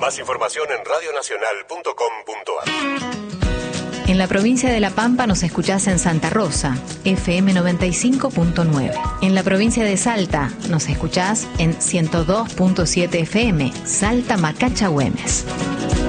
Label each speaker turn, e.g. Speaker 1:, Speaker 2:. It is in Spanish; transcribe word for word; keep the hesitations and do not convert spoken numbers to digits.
Speaker 1: Más información en radio nacional punto com punto a r.
Speaker 2: En la provincia de La Pampa nos escuchás en Santa Rosa, F M noventa y cinco punto nueve. En la provincia de Salta nos escuchás en ciento dos punto siete F M, Salta Macacha Güemes.